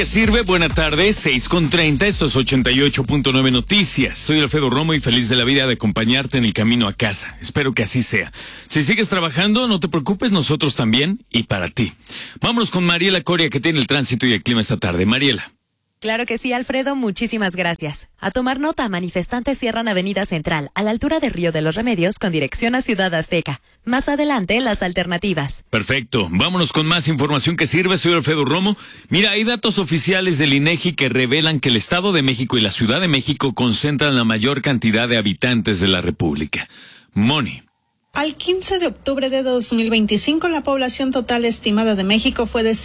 Sirve, buena tarde, 6:30, esto es 88.9 Noticias. Soy Alfredo Romo y feliz de la vida de acompañarte en el camino a casa. Espero que así sea. Si sigues trabajando, no te preocupes, nosotros también y para ti. Vámonos con Mariela Coria, que tiene el tránsito y el clima esta tarde. Mariela. Claro que sí, Alfredo, muchísimas gracias. A tomar nota, manifestantes cierran Avenida Central, a la altura de Río de los Remedios, con dirección a Ciudad Azteca. Más adelante, las alternativas. Perfecto, vámonos con más información que sirve. Soy Alfredo Romo. Mira, hay datos oficiales del INEGI que revelan que el Estado de México y la Ciudad de México concentran la mayor cantidad de habitantes de la República. Moni. Al 15 de octubre de 2025, la población total estimada de México fue de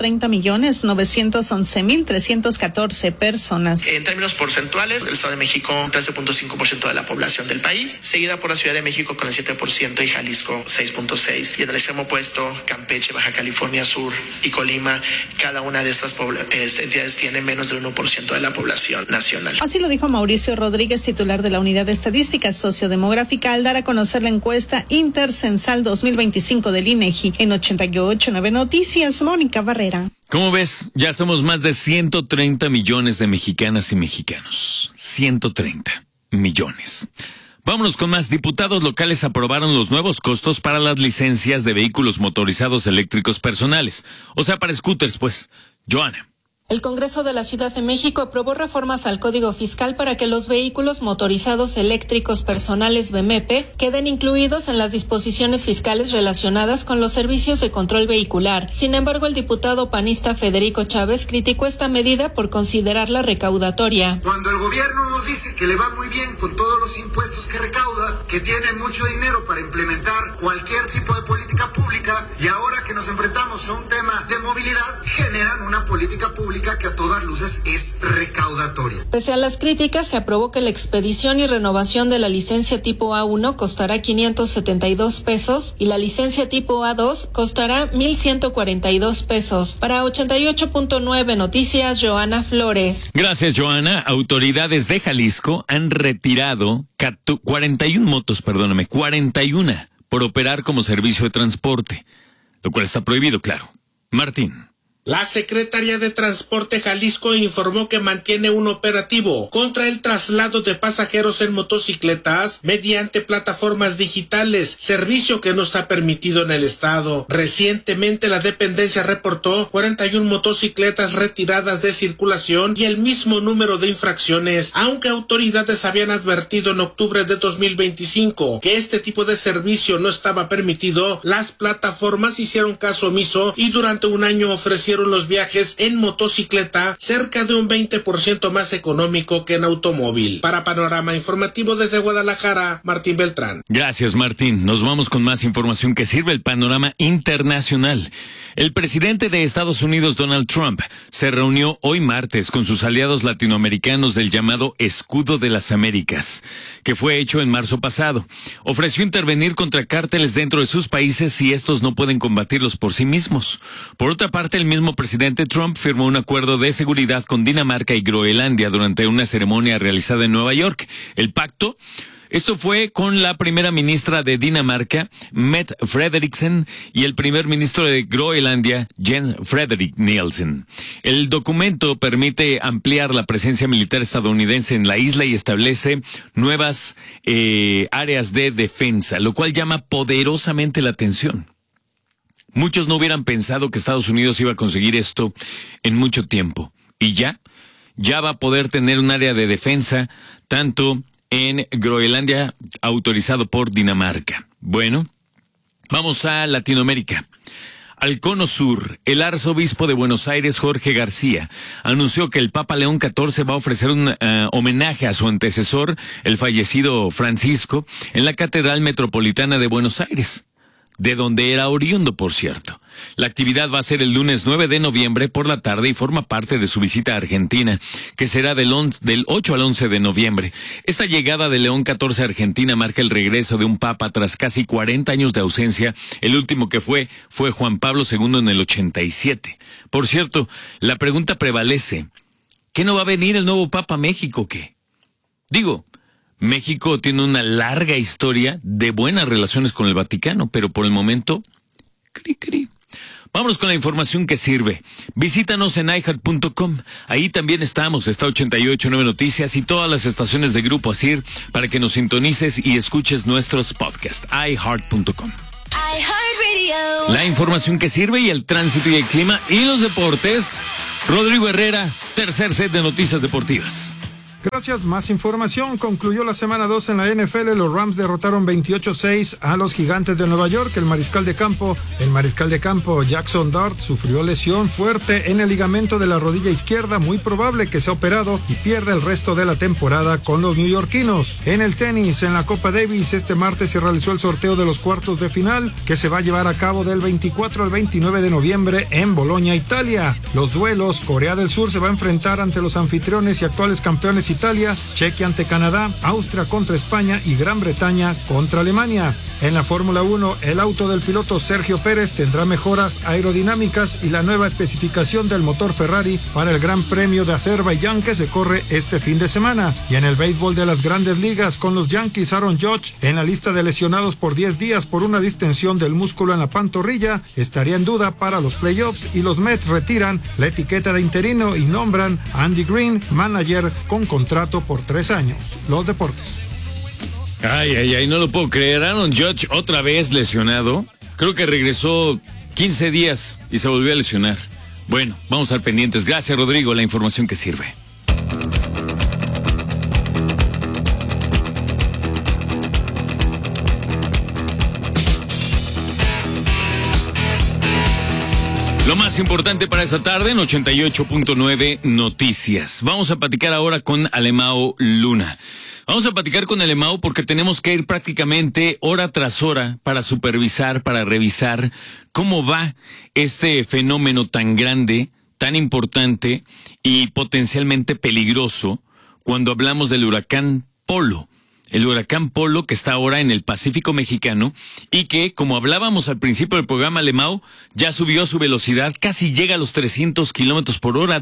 130.911.314 personas. En términos porcentuales, el Estado de México, 13.5% de la población del país, seguida por la Ciudad de México con el 7% y Jalisco 6.6%. Y en el extremo opuesto, Campeche, Baja California Sur y Colima, cada una de estas entidades tiene menos del 1% de la población nacional. Así lo dijo Mauricio Rodríguez, titular de la Unidad de Estadística Sociodemográfica, al dar a conocer la encuesta Intercensal 2025 del INEGI. En 88.9 Noticias, Mónica Barrera. ¿Cómo ves? Ya somos más de 130 millones de mexicanas y mexicanos. 130 millones. Vámonos con más. Diputados locales aprobaron los nuevos costos para las licencias de vehículos motorizados eléctricos personales. O sea, para scooters, pues. Joana. El Congreso de la Ciudad de México aprobó reformas al Código Fiscal para que los vehículos motorizados eléctricos personales VMEP queden incluidos en las disposiciones fiscales relacionadas con los servicios de control vehicular. Sin embargo, el diputado panista Federico Chávez criticó esta medida por considerarla recaudatoria. Cuando el gobierno nos dice que le va muy bien con todos los impuestos que recauda, que tiene mucho dinero para implementar cualquier tipo de política pública, y ahora que nos enfrentamos a un tema de movilidad, generan una política pública que a todas luces es recaudatoria. Pese a las críticas, se aprobó que la expedición y renovación de la licencia tipo A1 costará 572 pesos y la licencia tipo A2 costará 1,142 pesos. Para 88.9 Noticias, Joana Flores. Gracias, Joana. Autoridades de Jalisco han retirado 41 por operar como servicio de transporte, lo cual está prohibido, claro. Martín. La Secretaría de Transporte Jalisco informó que mantiene un operativo contra el traslado de pasajeros en motocicletas mediante plataformas digitales, servicio que no está permitido en el estado. Recientemente la dependencia reportó 41 motocicletas retiradas de circulación y el mismo número de infracciones, aunque autoridades habían advertido en octubre de 2025 que este tipo de servicio no estaba permitido. Las plataformas hicieron caso omiso y durante un año ofrecieron los viajes en motocicleta cerca de un 20% más económico que en automóvil. Para Panorama Informativo desde Guadalajara, Martín Beltrán. Gracias, Martín. Nos vamos con más información que sirve el panorama internacional. El presidente de Estados Unidos, Donald Trump, se reunió hoy martes con sus aliados latinoamericanos del llamado Escudo de las Américas, que fue hecho en marzo pasado. Ofreció intervenir contra cárteles dentro de sus países si estos no pueden combatirlos por sí mismos. Por otra parte, el mismo presidente Trump firmó un acuerdo de seguridad con Dinamarca y Groenlandia durante una ceremonia realizada en Nueva York. El pacto, esto fue con la primera ministra de Dinamarca, Mette Frederiksen, y el primer ministro de Groenlandia, Jens Frederik Nielsen. El documento permite ampliar la presencia militar estadounidense en la isla y establece nuevas áreas de defensa, lo cual llama poderosamente la atención. Muchos no hubieran pensado que Estados Unidos iba a conseguir esto en mucho tiempo. Y ya va a poder tener un área de defensa tanto en Groenlandia autorizado por Dinamarca. Bueno, vamos a Latinoamérica. Al Cono Sur, el arzobispo de Buenos Aires, Jorge García, anunció que el Papa León XIV va a ofrecer un homenaje a su antecesor, el fallecido Francisco, en la Catedral Metropolitana de Buenos Aires, de donde era oriundo, por cierto. La actividad va a ser el lunes 9 de noviembre por la tarde y forma parte de su visita a Argentina, que será del 8 al 11 de noviembre. Esta llegada de León XIV a Argentina marca el regreso de un papa tras casi 40 años de ausencia. El último que fue Juan Pablo II en el 87. Por cierto, la pregunta prevalece: ¿qué no va a venir el nuevo papa a México o qué? Digo, México tiene una larga historia de buenas relaciones con el Vaticano, pero por el momento, cri. Vámonos con la información que sirve. Visítanos en iHeart.com. Ahí también estamos, está 88.9 Noticias y todas las estaciones de Grupo ASIR para que nos sintonices y escuches nuestros podcasts. iHeart.com. La información que sirve y el tránsito y el clima y los deportes. Rodrigo Herrera, tercer set de noticias deportivas. Gracias, más información. Concluyó la semana 2 en la NFL. Los Rams derrotaron 28-6 a los Gigantes de Nueva York. El mariscal de campo Jackson Dart sufrió lesión fuerte en el ligamento de la rodilla izquierda, muy probable que sea operado y pierda el resto de la temporada con los neoyorquinos. En el tenis, en la Copa Davis, este martes se realizó el sorteo de los cuartos de final, que se va a llevar a cabo del 24 al 29 de noviembre en Bolonia, Italia. Los duelos: Corea del Sur se va a enfrentar ante los anfitriones y actuales campeones Italia, Chequia ante Canadá, Austria contra España y Gran Bretaña contra Alemania. En la Fórmula 1, el auto del piloto Sergio Pérez tendrá mejoras aerodinámicas y la nueva especificación del motor Ferrari para el Gran Premio de Azerbaiyán que se corre este fin de semana. Y en el béisbol de las Grandes Ligas, con los Yankees, Aaron Judge en la lista de lesionados por 10 días por una distensión del músculo en la pantorrilla, estaría en duda para los playoffs, y los Mets retiran la etiqueta de interino y nombran a Andy Green manager con contrato por 3 años. Los deportes. Ay, no lo puedo creer. Aaron Judge otra vez lesionado. Creo que regresó 15 días y se volvió a lesionar. Bueno, vamos a estar pendientes. Gracias, Rodrigo, la información que sirve. Lo más importante para esta tarde en 88.9 Noticias. Vamos a platicar ahora con Alemão Luna. Vamos a platicar con Alemão porque tenemos que ir prácticamente hora tras hora para supervisar, para revisar cómo va este fenómeno tan grande, tan importante y potencialmente peligroso cuando hablamos del huracán Polo. El huracán Polo, que está ahora en el Pacífico mexicano y que, como hablábamos al principio del programa, Alemão, ya subió su velocidad, casi llega a los 300 kilómetros por hora,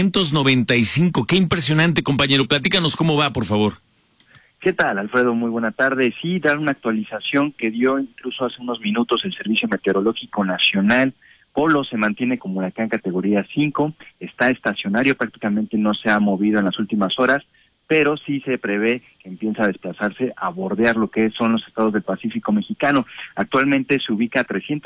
295. Qué impresionante, compañero. Platícanos cómo va, por favor. ¿Qué tal, Alfredo? Muy buena tarde. Sí, dar una actualización que dio incluso hace unos minutos el Servicio Meteorológico Nacional. Polo se mantiene como huracán categoría 5, está estacionario, prácticamente no se ha movido en las últimas horas, pero sí se prevé que empieza a desplazarse, a bordear lo que son los estados del Pacífico mexicano. Actualmente se ubica a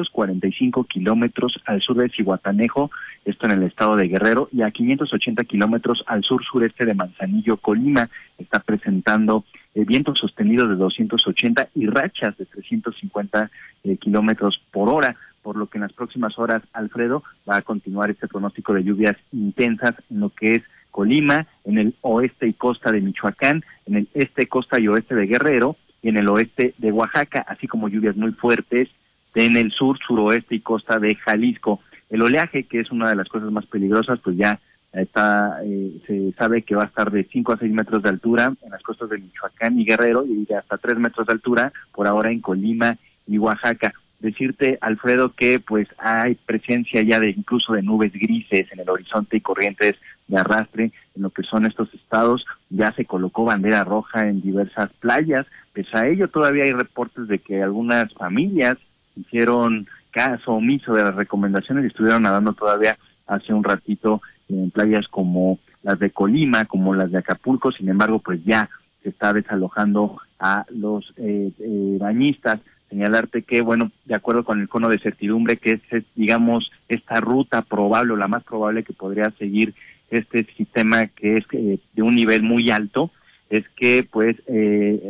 345 kilómetros al sur de Zihuatanejo, esto en el estado de Guerrero, y a 580 kilómetros al sur-sureste de Manzanillo, Colima. Está presentando vientos sostenidos de 280 y rachas de 350 kilómetros por hora, por lo que en las próximas horas, Alfredo, va a continuar este pronóstico de lluvias intensas en lo que es Colima, en el oeste y costa de Michoacán, en el este, costa y oeste de Guerrero, y en el oeste de Oaxaca, así como lluvias muy fuertes en el sur, suroeste y costa de Jalisco. El oleaje, que es una de las cosas más peligrosas, pues ya está, se sabe que va a estar de 5 a 6 metros de altura en las costas de Michoacán y Guerrero, y de hasta 3 metros de altura por ahora en Colima y Oaxaca. Decirte, Alfredo, que pues hay presencia ya de incluso de nubes grises en el horizonte y corrientes de arrastre en lo que son estos estados. Ya se colocó bandera roja en diversas playas. Pese a ello, todavía hay reportes de que algunas familias hicieron caso omiso de las recomendaciones y estuvieron nadando todavía hace un ratito en playas como las de Colima, como las de Acapulco. Sin embargo, pues ya se está desalojando a los bañistas. Señalarte que, bueno, de acuerdo con el cono de certidumbre, que es, digamos, esta ruta probable o la más probable que podría seguir este sistema, que es de un nivel muy alto, es que pues el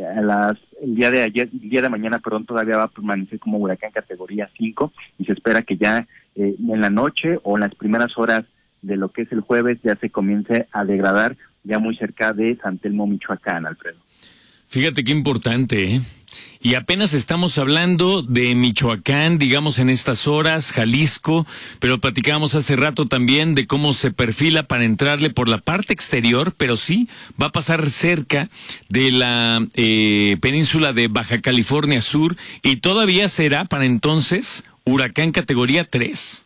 día de mañana, todavía va a permanecer como huracán categoría 5, y se espera que ya en la noche o en las primeras horas de lo que es el jueves ya se comience a degradar ya muy cerca de San Telmo, Michoacán, Alfredo. Fíjate qué importante, ¿eh? Y apenas estamos hablando de Michoacán, digamos, en estas horas, Jalisco, pero platicábamos hace rato también de cómo se perfila para entrarle por la parte exterior, pero sí va a pasar cerca de la península de Baja California Sur, y todavía será para entonces huracán categoría 3.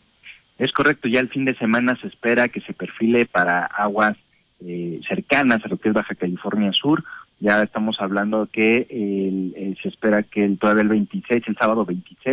Es correcto, ya el fin de semana se espera que se perfile para aguas cercanas a lo que es Baja California Sur. Ya estamos hablando que se espera que todavía el sábado 26,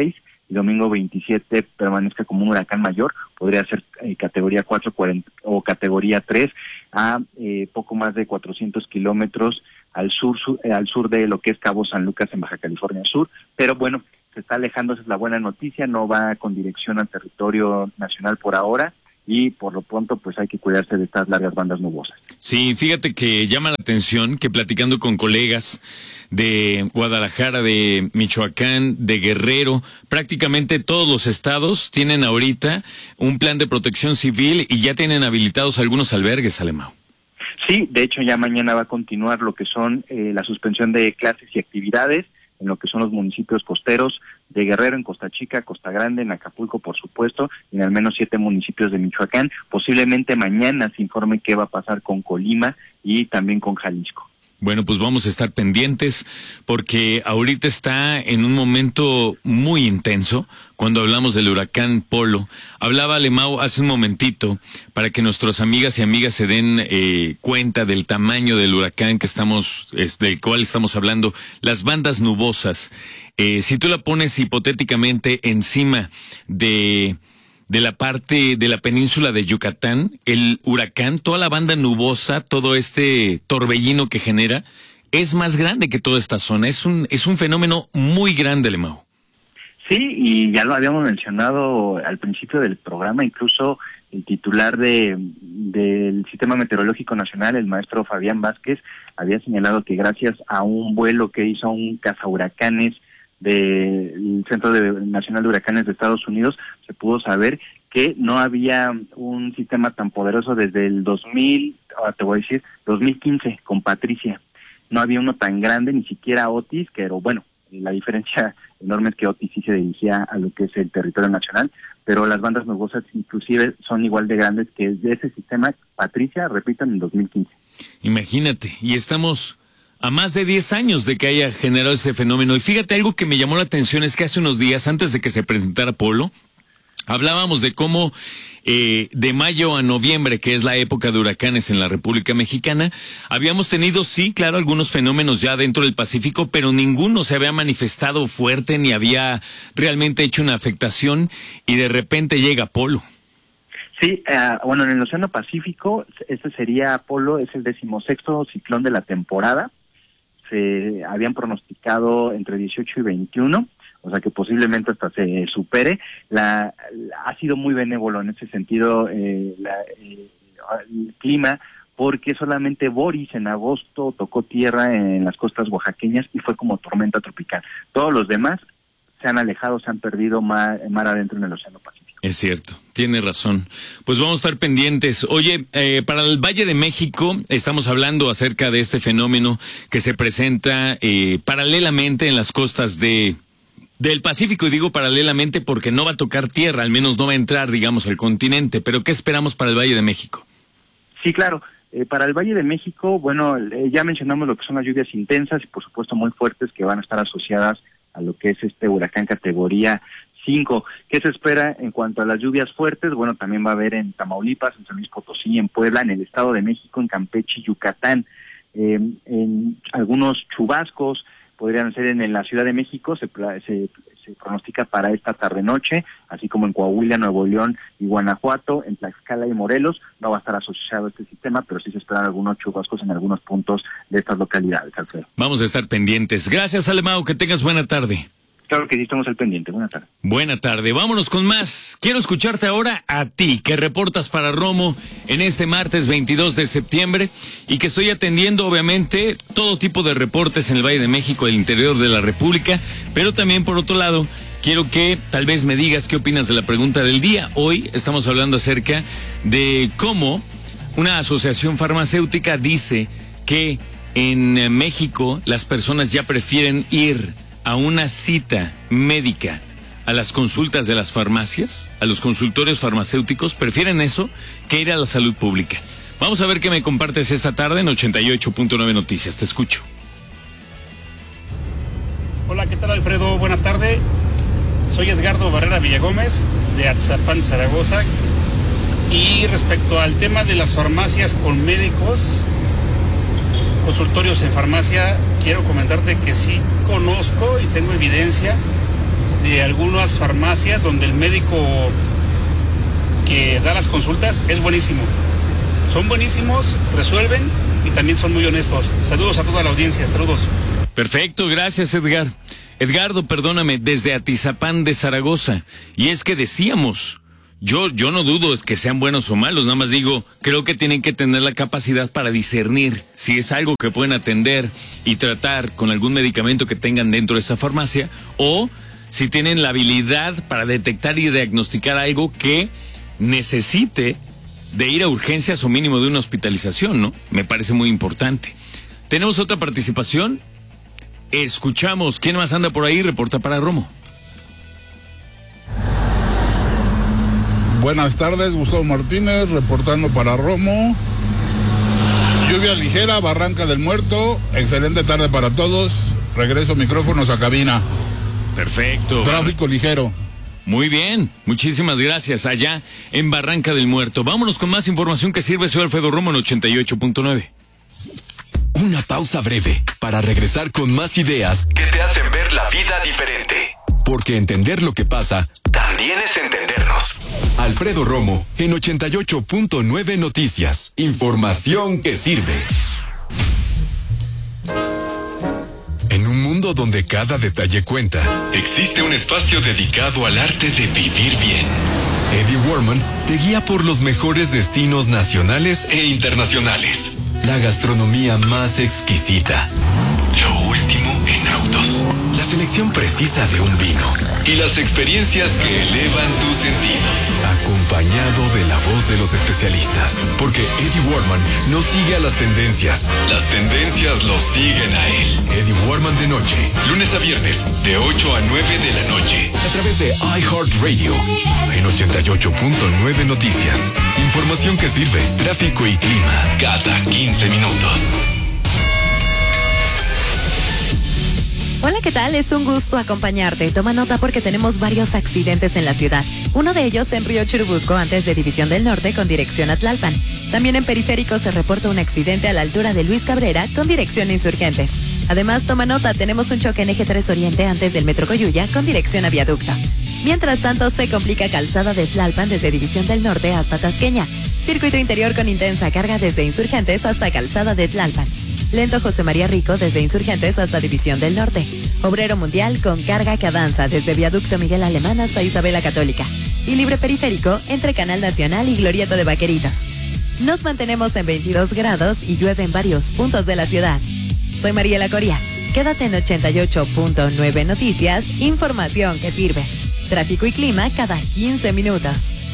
y domingo 27 permanezca como un huracán mayor, podría ser categoría 4 o categoría 3 a poco más de 400 kilómetros al sur de lo que es Cabo San Lucas en Baja California Sur, pero bueno, se está alejando, esa es la buena noticia, no va con dirección al territorio nacional por ahora, y por lo pronto pues hay que cuidarse de estas largas bandas nubosas. Sí, fíjate que llama la atención que platicando con colegas de Guadalajara, de Michoacán, de Guerrero, prácticamente todos los estados tienen ahorita un plan de protección civil y ya tienen habilitados algunos albergues, Alemão. Sí, de hecho ya mañana va a continuar lo que son la suspensión de clases y actividades en lo que son los municipios costeros de Guerrero, en Costa Chica, Costa Grande, en Acapulco, por supuesto, y en al menos 7 municipios de Michoacán. Posiblemente mañana se informe qué va a pasar con Colima y también con Jalisco. Bueno, pues vamos a estar pendientes porque ahorita está en un momento muy intenso cuando hablamos del huracán Polo. Hablaba Alemão hace un momentito para que nuestras amigas y amigas se den cuenta del tamaño del huracán del cual estamos hablando, las bandas nubosas. Si tú la pones hipotéticamente encima de la parte de la península de Yucatán, el huracán, toda la banda nubosa, todo este torbellino que genera, es más grande que toda esta zona. Es un fenómeno muy grande, Alemão. Sí, y ya lo habíamos mencionado al principio del programa, incluso el titular del Sistema Meteorológico Nacional, el maestro Fabián Vázquez, había señalado que gracias a un vuelo que hizo un cazahuracanes del Centro Nacional de Huracanes de Estados Unidos, se pudo saber que no había un sistema tan poderoso desde el 2015 con Patricia. No había uno tan grande, ni siquiera Otis, pero bueno, la diferencia enorme es que Otis sí se dirigía a lo que es el territorio nacional, pero las bandas nubosas inclusive son igual de grandes que de ese sistema Patricia, repito, en el 2015. Imagínate, y estamos a más de 10 años de que haya generado ese fenómeno. Y fíjate, algo que me llamó la atención es que hace unos días, antes de que se presentara Polo, hablábamos de cómo de mayo a noviembre, que es la época de huracanes en la República Mexicana, habíamos tenido, sí, claro, algunos fenómenos ya dentro del Pacífico, pero ninguno se había manifestado fuerte ni había realmente hecho una afectación, y de repente llega Polo. Sí, bueno, en el Océano Pacífico, este sería Polo, es el 16º ciclón de la temporada. Se habían pronosticado entre 18 y 21, o sea que posiblemente hasta se supere. Ha sido muy benévolo en ese sentido el clima, porque solamente Boris en agosto tocó tierra en las costas oaxaqueñas y fue como tormenta tropical. Todos los demás se han alejado, se han perdido mar adentro en el Océano Pacífico. Es cierto, tiene razón. Pues vamos a estar pendientes. Oye, para el Valle de México estamos hablando acerca de este fenómeno que se presenta paralelamente en las costas del Pacífico, y digo paralelamente porque no va a tocar tierra, al menos no va a entrar, digamos, al continente. Pero ¿qué esperamos para el Valle de México? Sí, claro. Para el Valle de México, bueno, ya mencionamos lo que son las lluvias intensas y por supuesto muy fuertes que van a estar asociadas a lo que es este huracán categoría 5. ¿Qué se espera en cuanto a las lluvias fuertes? Bueno, también va a haber en Tamaulipas, en San Luis Potosí, en Puebla, en el Estado de México, en Campeche y Yucatán. En algunos chubascos podrían ser en la Ciudad de México, se pronostica para esta tarde-noche, así como en Coahuila, Nuevo León y Guanajuato, en Tlaxcala y Morelos. No va a estar asociado a este sistema, pero sí se esperan algunos chubascos en algunos puntos de estas localidades, Alfredo. Vamos a estar pendientes. Gracias, Alemão, que tengas buena tarde. Claro que sí, estamos al pendiente. Buena tarde. Buena tarde. Vámonos con más. Quiero escucharte ahora a ti, que reportas para Romo en este martes 22 de septiembre y que estoy atendiendo, obviamente, todo tipo de reportes en el Valle de México, el interior de la República, pero también, por otro lado, quiero que tal vez me digas qué opinas de la pregunta del día. Hoy estamos hablando acerca de cómo una asociación farmacéutica dice que en México las personas ya prefieren ir a una cita médica, a las consultas de las farmacias, a los consultorios farmacéuticos, prefieren eso que ir a la salud pública. Vamos a ver qué me compartes esta tarde en 88.9 Noticias. Te escucho. Hola, ¿qué tal, Alfredo? Buena tarde. Soy Edgardo Barrera Villagómez, de Atzapán, Zaragoza. Y respecto al tema de las farmacias con médicos, consultorios en farmacia, quiero comentarte que sí conozco y tengo evidencia de algunas farmacias donde el médico que da las consultas es buenísimo. Son buenísimos, resuelven y también son muy honestos. Saludos a toda la audiencia, saludos. Perfecto, gracias Edgardo, perdóname, desde Atizapán de Zaragoza. Y es que decíamos, yo no dudo es que sean buenos o malos, nada más digo, creo que tienen que tener la capacidad para discernir si es algo que pueden atender y tratar con algún medicamento que tengan dentro de esa farmacia, o si tienen la habilidad para detectar y diagnosticar algo que necesite de ir a urgencias o mínimo de una hospitalización, ¿no? Me parece muy importante. ¿Tenemos otra participación? Escuchamos. ¿Quién más anda por ahí? Reporta para Romo. Buenas tardes, Gustavo Martínez, reportando para Romo. Lluvia ligera, Barranca del Muerto. Excelente tarde para todos. Regreso micrófonos a cabina. Perfecto. Tráfico ligero. Muy bien, muchísimas gracias allá en Barranca del Muerto. Vámonos con más información que sirve. Soy Alfredo Romo en 88.9. Una pausa breve para regresar con más ideas que te hacen ver la vida diferente. Porque entender lo que pasa también es entendernos. Alfredo Romo en 88.9 Noticias. Información que sirve. En un mundo donde cada detalle cuenta, existe un espacio dedicado al arte de vivir bien. Eddie Warman te guía por los mejores destinos nacionales e internacionales. La gastronomía más exquisita. Lo último en autos. La selección precisa de un vino. Y las experiencias que elevan tus sentidos. Acompañado de la voz de los especialistas. Porque Eddie Warman no sigue a las tendencias. Las tendencias lo siguen a él. Eddie Warman de noche. Lunes a viernes, de 8 a 9 de la noche. A través de iHeartRadio. En 88.9 Noticias. Información que sirve. Tráfico y clima. Cada 15 minutos. Hola, ¿qué tal? Es un gusto acompañarte. Toma nota porque tenemos varios accidentes en la ciudad. Uno de ellos en Río Churubusco, antes de División del Norte, con dirección a Tlalpan. También en Periférico se reporta un accidente a la altura de Luis Cabrera, con dirección Insurgentes. Además, toma nota, tenemos un choque en Eje 3 Oriente antes del Metro Coyuya, con dirección a Viaducto. Mientras tanto, se complica calzada de Tlalpan desde División del Norte hasta Tasqueña. Circuito interior con intensa carga desde Insurgentes hasta calzada de Tlalpan. Lento José María Rico desde Insurgentes hasta División del Norte. Obrero Mundial con carga que avanza desde Viaducto Miguel Alemán hasta Isabela Católica. Y libre periférico entre Canal Nacional y Glorieta de Vaqueritos. Nos mantenemos en 22 grados y llueve en varios puntos de la ciudad. Soy Mariela Coria. Quédate en 88.9 Noticias, información que sirve. Tráfico y clima cada 15 minutos.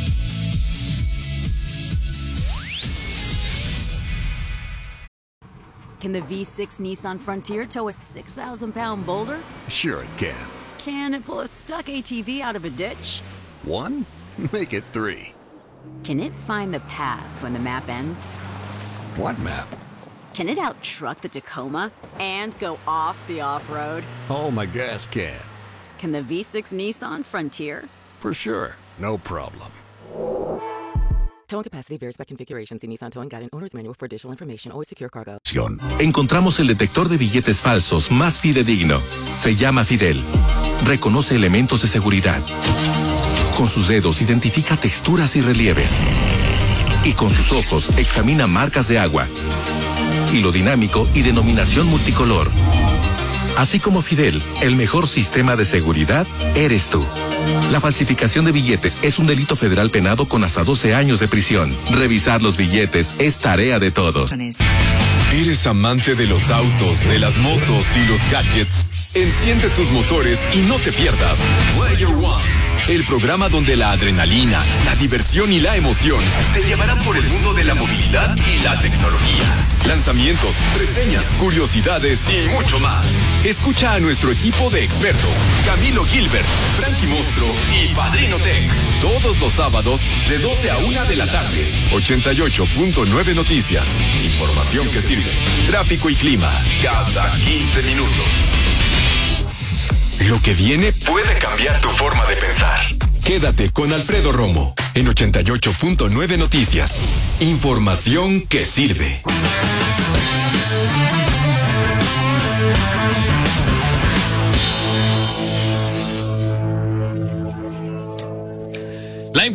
Can the V6 Nissan Frontier tow a 6,000-pound boulder? Sure it can. Can it pull a stuck ATV out of a ditch? 1? Make it 3. Can it find the path when the map ends? What map? Can it out-truck the Tacoma and go off the off-road? Oh, my gas can. Can the V6 Nissan Frontier? For sure. No problem. Towing capacity varies by configuration. See Nissan Towing Guide and Owner's Manual for additional information. Always secure cargo. Encontramos el detector de billetes falsos más fidedigno. Se llama Fidel. Reconoce elementos de seguridad. Con sus dedos identifica texturas y relieves. Y con sus ojos examina marcas de agua, hilo dinámico y denominación multicolor. Así como Fidel, el mejor sistema de seguridad eres tú. La falsificación de billetes es un delito federal penado con hasta 12 años de prisión. Revisar los billetes es tarea de todos. ¿Eres amante de los autos, de las motos y los gadgets? Enciende tus motores y no te pierdas Player One, el programa donde la adrenalina, la diversión y la emoción te llevarán por el mundo de la movilidad y la tecnología. Lanzamientos, reseñas, curiosidades y mucho más. Escucha a nuestro equipo de expertos, Camilo Gilbert, Frankie Mostro y Padrino Tech, todos los sábados de 12 a 1 de la tarde. 88.9 Noticias. Información que sirve. Tráfico y clima cada 15 minutos. Lo que viene puede cambiar tu forma de pensar. Quédate con Alfredo Romo en 88.9 Noticias. Información que sirve.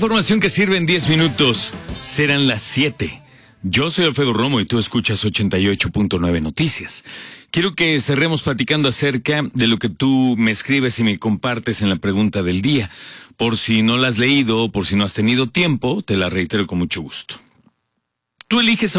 información que sirve en 10 minutos. Serán las 7. Yo soy Alfredo Romo y tú escuchas 88.9 Noticias. Quiero que cerremos platicando acerca de lo que tú me escribes y me compartes en la pregunta del día. Por si no la has leído o por si no has tenido tiempo, te la reitero con mucho gusto. Tú eliges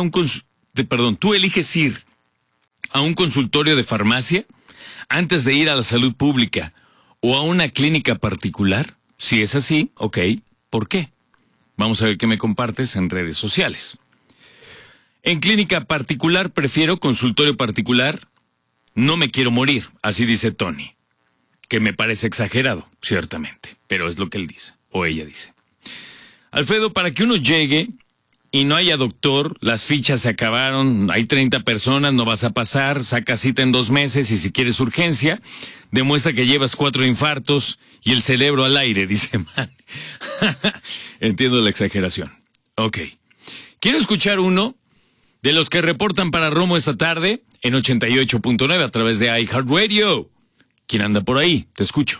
ir a un consultorio de farmacia antes de ir a la salud pública o a una clínica particular. Si es así, ok, ¿por qué? Vamos a ver qué me compartes en redes sociales. En clínica particular prefiero consultorio particular. No me quiero morir, así dice Tony. Que me parece exagerado, ciertamente, pero es lo que él dice, o ella dice. Alfredo, para que uno llegue y no haya doctor, las fichas se acabaron, hay 30 personas, no vas a pasar, saca cita en 2 meses y si quieres urgencia, demuestra que llevas 4 infartos y el cerebro al aire, dice man. Entiendo la exageración. Ok. Quiero escuchar uno de los que reportan para Romo esta tarde en 88.9 a través de iHeartRadio. ¿Quién anda por ahí? Te escucho.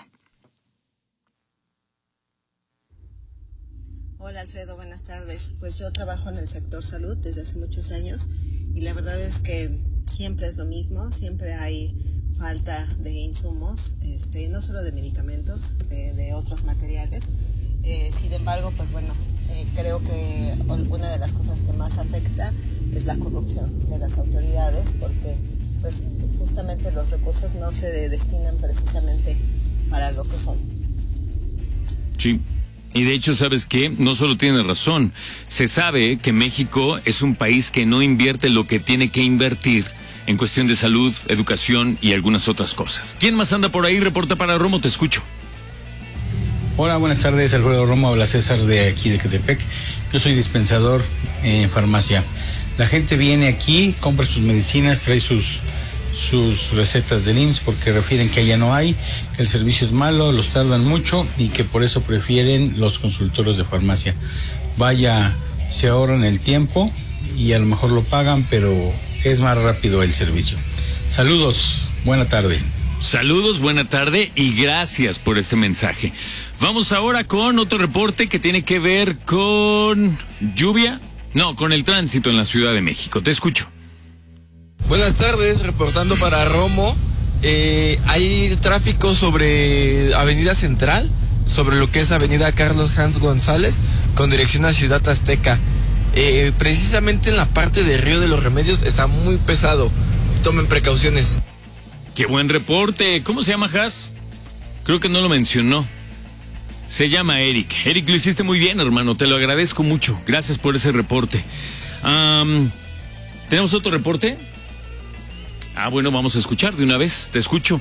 Hola Alfredo, buenas tardes. Pues yo trabajo en el sector salud desde hace muchos años y la verdad es que siempre es lo mismo, siempre hay falta de insumos, no solo de medicamentos, de otros materiales. Sin embargo, pues bueno, creo que una de las cosas que más afecta es la corrupción de las autoridades, porque pues justamente los recursos no se destinan precisamente para lo que son. Sí. Y de hecho, ¿sabes qué? No solo tiene razón. Se sabe que México es un país que no invierte lo que tiene que invertir en cuestión de salud, educación y algunas otras cosas. ¿Quién más anda por ahí? Reporta para Romo, te escucho. Hola, buenas tardes, Alfredo Romo, habla César de aquí de Catepec. Yo soy dispensador en farmacia. La gente viene aquí, compra sus medicinas, trae sus recetas del IMSS porque refieren que allá no hay, que el servicio es malo, los tardan mucho y que por eso prefieren los consultorios de farmacia. Vaya, se ahorran el tiempo y a lo mejor lo pagan, pero es más rápido el servicio. Saludos, buena tarde. Saludos, buena tarde y gracias por este mensaje. Vamos ahora con otro reporte que tiene que ver con lluvia. No, con el tránsito en la Ciudad de México. Te escucho. Buenas tardes, reportando para Romo. Hay tráfico sobre Avenida Central, sobre lo que es Avenida Carlos Hans González, con dirección a Ciudad Azteca. Precisamente en la parte de Río de los Remedios está muy pesado. Tomen precauciones. Qué buen reporte. ¿Cómo se llama, Has? Creo que no lo mencionó. Se llama Eric. Eric, lo hiciste muy bien, hermano. Te lo agradezco mucho. Gracias por ese reporte. ¿Tenemos otro reporte? Bueno, vamos a escuchar de una vez. Te escucho.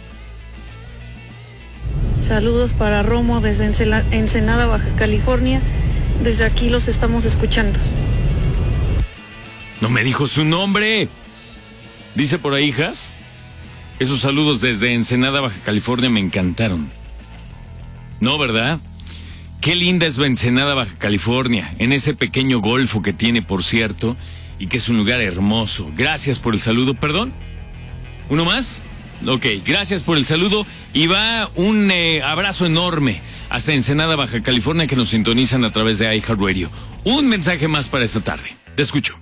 Saludos para Romo desde Ensenada, Baja California. Desde aquí los estamos escuchando. No me dijo su nombre. Dice por ahí, Has. Esos saludos desde Ensenada, Baja California me encantaron. No, ¿verdad? Qué linda es Ensenada, Baja California, en ese pequeño golfo que tiene, por cierto, y que es un lugar hermoso. Gracias por el saludo. ¿Perdón? ¿Uno más? Ok, gracias por el saludo y va un abrazo enorme hasta Ensenada, Baja California, que nos sintonizan a través de iHeartRadio. Un mensaje más para esta tarde. Te escucho.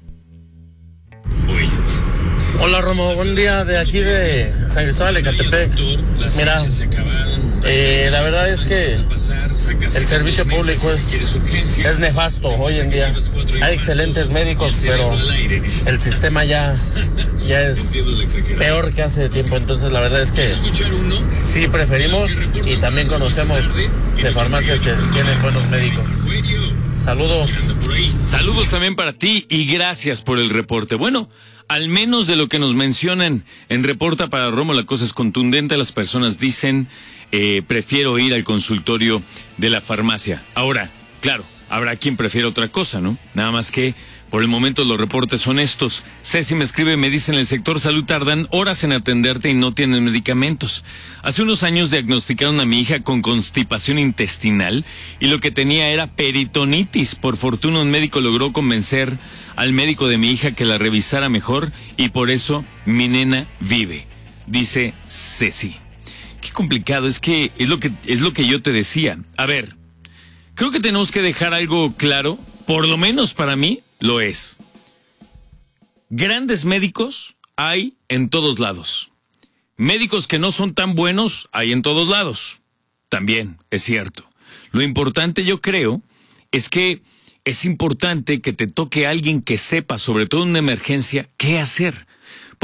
Hola Romo, buen día de aquí de San Cristóbal de Catepec. Mira, la verdad es que el servicio público es nefasto hoy en día. Hay excelentes médicos, pero el sistema ya es peor que hace tiempo. Entonces la verdad es que sí preferimos y también conocemos de farmacias que tienen buenos médicos. Saludos. Saludos también para ti y gracias por el reporte. Bueno, al menos de lo que nos mencionan en Reporta para Romo, la cosa es contundente. Las personas dicen, prefiero ir al consultorio de la farmacia. Ahora, claro, habrá quien prefiera otra cosa, ¿no? Nada más que, por el momento, los reportes son estos. Ceci me escribe, me dice, en el sector salud tardan horas en atenderte y no tienen medicamentos. Hace unos años diagnosticaron a mi hija con constipación intestinal y lo que tenía era peritonitis. Por fortuna, un médico logró convencer al médico de mi hija que la revisara mejor y por eso mi nena vive, dice Ceci. Qué complicado, es que es lo que yo te decía. A ver, Creo que tenemos que dejar algo claro, por lo menos para mí lo es. Grandes médicos hay en todos lados. Médicos que no son tan buenos hay en todos lados. También es cierto. Lo importante, yo creo, es que es importante que te toque a alguien que sepa, sobre todo en una emergencia, qué hacer.